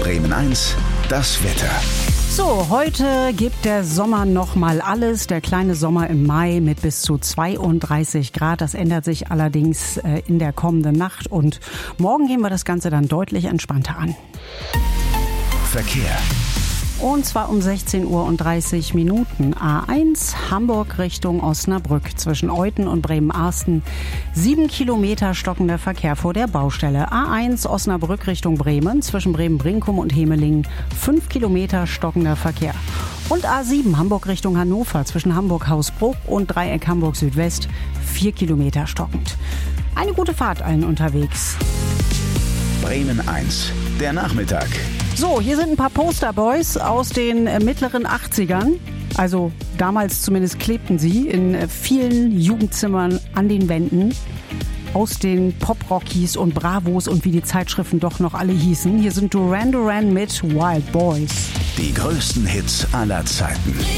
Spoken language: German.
Bremen 1, das Wetter. So, heute gibt der Sommer noch mal alles. Der kleine Sommer im Mai mit bis zu 32 Grad. Das ändert sich allerdings in der kommenden Nacht. Und morgen gehen wir das Ganze dann deutlich entspannter an. Verkehr. Und zwar um 16:30 Uhr. A1 Hamburg Richtung Osnabrück. Zwischen Euthen und Bremen-Arsten 7 Kilometer stockender Verkehr vor der Baustelle. A1 Osnabrück Richtung Bremen. Zwischen Bremen-Brinkum und Hemelingen 5 Kilometer stockender Verkehr. Und A7 Hamburg Richtung Hannover. Zwischen Hamburg-Hausbruch und Dreieck Hamburg Südwest 4 Kilometer stockend. Eine gute Fahrt allen unterwegs. Bremen 1, der Nachmittag. So, hier sind ein paar Posterboys aus den mittleren 80ern. Also damals zumindest klebten sie in vielen Jugendzimmern an den Wänden. Aus den Pop-Rockies und Bravos und wie die Zeitschriften doch noch alle hießen. Hier sind Duran Duran mit Wild Boys. Die größten Hits aller Zeiten.